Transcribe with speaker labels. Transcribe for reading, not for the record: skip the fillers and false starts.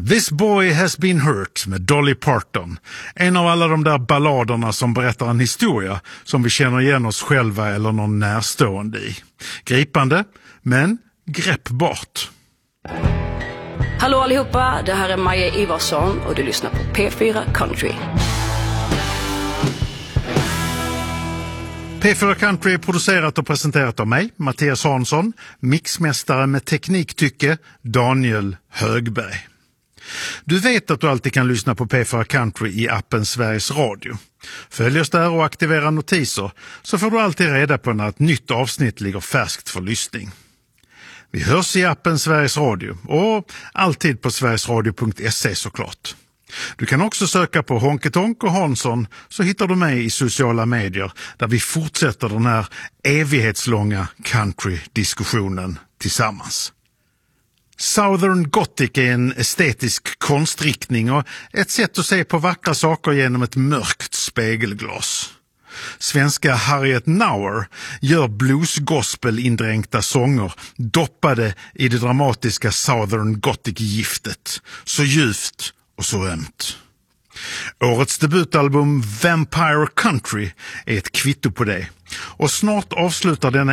Speaker 1: This Boy Has Been Hurt med Dolly Parton. En av alla de där balladerna som berättar en historia som vi känner igen oss själva eller någon närstående i. Gripande, men greppbart.
Speaker 2: Hallå allihopa, det här är Maja Ivarsson och du lyssnar på P4 Country.
Speaker 1: P4 Country är producerat och presenterat av mig, Mattias Hansson, mixmästare med tekniktycke, Daniel Högberg. Du vet att du alltid kan lyssna på P4 Country i appen Sveriges Radio. Följ oss där och aktivera notiser så får du alltid reda på när ett nytt avsnitt ligger färskt för lyssning. Vi hörs i appen Sveriges Radio och alltid på sverigesradio.se såklart. Du kan också söka på Honketonk och Hansson så hittar du mig i sociala medier där vi fortsätter den här evighetslånga country-diskussionen tillsammans. Southern Gothic är en estetisk konstriktning och ett sätt att se på vackra saker genom ett mörkt spegelglas. Svenska Harriet Nauer gör blues-gospel-indränkta sånger doppade i det dramatiska Southern Gothic-giftet. Så djupt och så ömt. Årets debutalbum Vampire Country är ett kvitto på det. Och snart avslutar denna